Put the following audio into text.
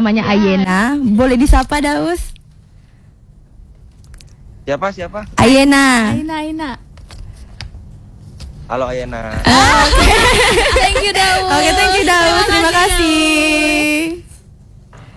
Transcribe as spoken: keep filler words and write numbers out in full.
namanya Ayena. Boleh disapa Daus? Siapa siapa? Ayena. Aina, Aina. Halo Ayana. Okay. Thank you Daus.